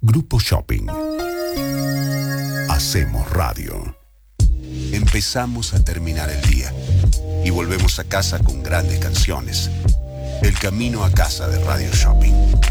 Grupo Shopping. Hacemos radio. Empezamos a terminar el día y volvemos a casa con grandes canciones. El camino a casa de Radio Shopping.